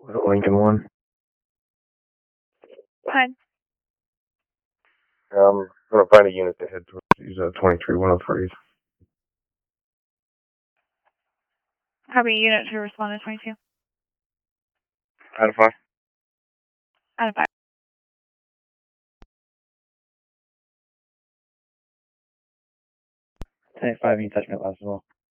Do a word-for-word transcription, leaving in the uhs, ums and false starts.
Was it Lincoln one? Hi. Um, I'm gonna find a unit that head towards these uh, twenty-three one oh threes. Copy, unit to respond to twenty-two. Out of five. Out of five. ten five, you touch me at last as well.